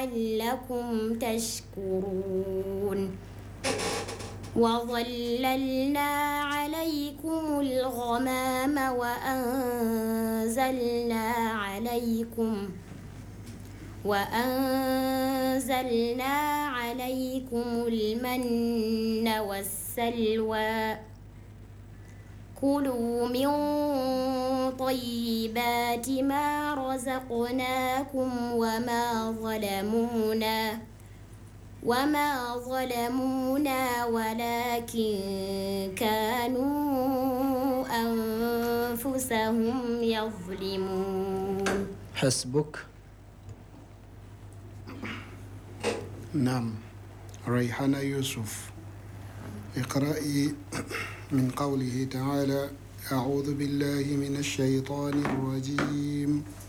لعلكم تشكرون وظللنا عليكم الغمام وأنزلنا عليكم المن والسلوى كلوا من طيبات ما رزقناكم وما ظلمونا ولكن كانوا أنفسهم يظلمون. حسبك. نعم. ريحانة يوسف، اقرأي من قوله تعالى: أعوذ بالله من الشيطان الرجيم.